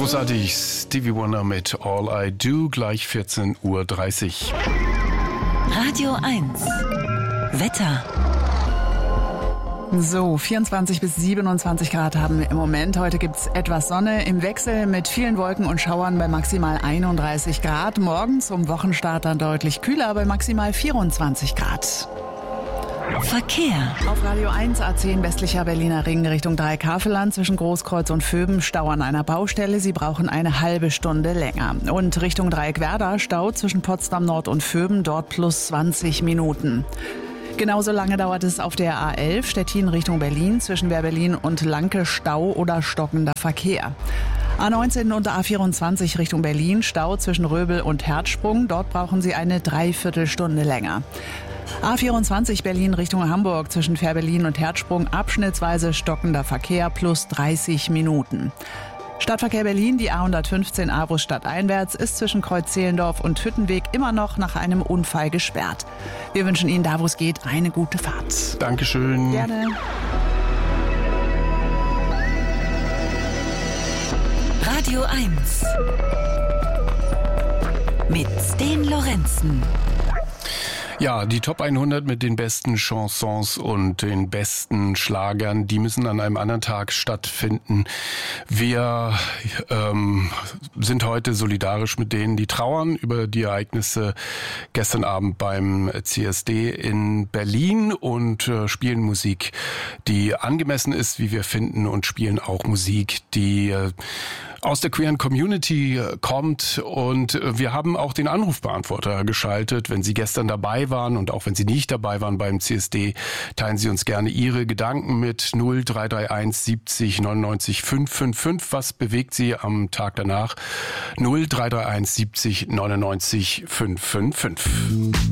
Großartig, Stevie Wonder mit All I Do, gleich 14:30 Uhr. Radio 1 Wetter. So, 24 bis 27 Grad haben wir im Moment. Heute gibt's etwas Sonne im Wechsel mit vielen Wolken und Schauern bei maximal 31 Grad. Morgen zum Wochenstart dann deutlich kühler bei maximal 24 Grad. Verkehr. Auf Radio 1 A10 westlicher Berliner Ring Richtung Dreieck-Havelland zwischen Großkreuz und Vöben Stau an einer Baustelle. Sie brauchen eine halbe Stunde länger. Und Richtung Dreieck-Werder Stau zwischen Potsdam Nord und Vöben, dort plus 20 Minuten. Genauso lange dauert es auf der A11 Stettin Richtung Berlin zwischen Wehr-Berlin und Lanke Stau oder stockender Verkehr. A19 und A24 Richtung Berlin Stau zwischen Röbel und Herzsprung. Dort brauchen Sie eine Dreiviertelstunde länger. A24 Berlin Richtung Hamburg zwischen Fähr-Berlin und Herzsprung abschnittsweise stockender Verkehr plus 30 Minuten. Stadtverkehr Berlin, die A115 Avus stadteinwärts, ist zwischen Kreuz-Zehlendorf und Hüttenweg immer noch nach einem Unfall gesperrt. Wir wünschen Ihnen da, wo es geht, eine gute Fahrt. Dankeschön. Gerne. Radio 1 mit Sten Lorenzen. Ja, die Top 100 mit den besten Chansons und den besten Schlagern, die müssen an einem anderen Tag stattfinden. Wir sind heute solidarisch mit denen, die trauern über die Ereignisse gestern Abend beim CSD in Berlin und spielen Musik, die angemessen ist, wie wir finden, und spielen auch Musik, die aus der queeren Community kommt. Und wir haben auch den Anrufbeantworter geschaltet. Wenn Sie gestern dabei waren und auch wenn Sie nicht dabei waren beim CSD, teilen Sie uns gerne Ihre Gedanken mit 0331 70 99 555. Was bewegt Sie am Tag danach? 0331 70 99 555.